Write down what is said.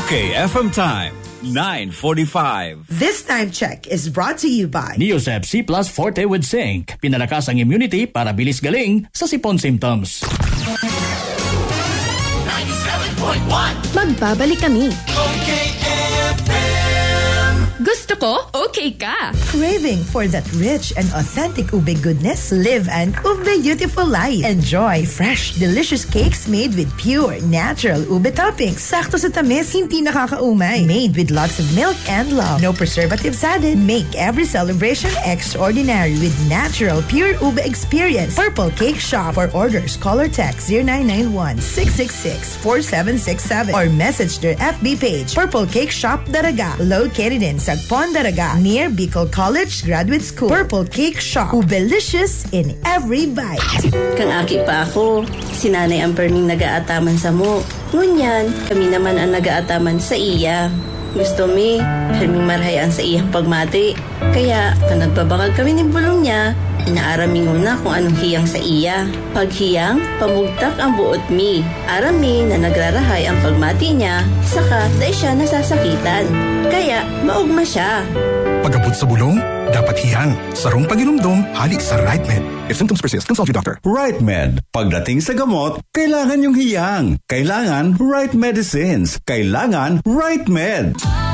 Okay, FM time, 9:45. This time check is brought to you by Neosep C Plus Forte with Zinc. Pinalakas ang immunity para bilis galing sa sipon symptoms. 97.1 Magbabalik kami. Okay FM. Gusto ko, okay ka. Craving for that rich and authentic ube goodness? Live an ube beautiful life. Enjoy fresh, delicious cakes made with pure, natural ube toppings. Sakto sa tamis, hindi nakakaumay. Made with lots of milk and love. No preservatives added. Make every celebration extraordinary with natural, pure ube experience. Purple Cake Shop. For orders, call or text 0991-666-4767 or message their FB page, Purple Cake Shop Daraga, located in Sagpon, Daraga, near Bicol College Graduate School. Purple Cake Shop, ubelicious in every bite. Kang aki pa ako, si nanay ang perming nagaataman sa mo. Ngunyan, kami naman ang nagaataman sa iya. Gusto mi, perming marhayan sa iyang pagmati. Kaya, panagbabakal kami ni bulong niya, inaaramingon na kung anong hiyang sa iya. Pag hiyang, pamugtak ang buot mi. Arami na nagrarahay ang pagmati niya, saka dahil siya nasasakitan. Kaya, maugma siya. Pagkabot sa bulong, dapat hiyang. Sarong paginumdum, halik sa RightMed. If symptoms persist, consult your doctor. RightMed. Pagdating sa gamot, kailangan yung hiyang. Kailangan right medicines. Kailangan RightMed.